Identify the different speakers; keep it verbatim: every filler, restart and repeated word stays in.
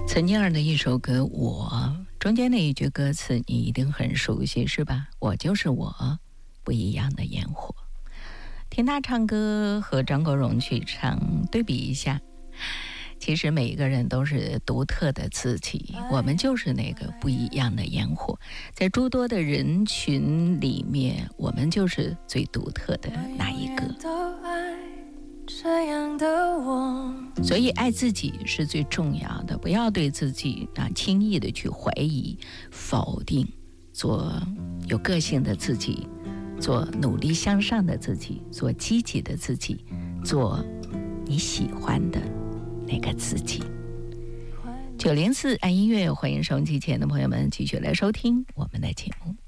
Speaker 1: 岑宁儿的一首歌《我》，中间那一句歌词你一定很熟悉，是吧？我就是我，不一样的烟火。听他唱歌和张国荣去唱，对比一下，其实每一个人都是独特的自己，我们就是那个不一样的烟火，在诸多的人群里面，我们就是最独特的那一个。
Speaker 2: 这样的我，
Speaker 1: 所以爱自己是最重要的，不要对自己啊轻易的去怀疑、否定，做有个性的自己，做努力向上的自己，做积极的自己，做你喜欢的那个自己。九零四爱音乐，欢迎收音机前的朋友们继续来收听我们的节目。